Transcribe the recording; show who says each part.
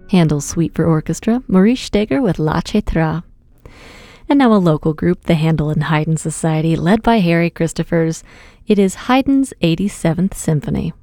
Speaker 1: Handel's Suite for Orchestra, Maurice Steger with La Cetra. And now a local group, the Handel and Haydn Society, led by Harry Christophers. It is Haydn's 87th Symphony.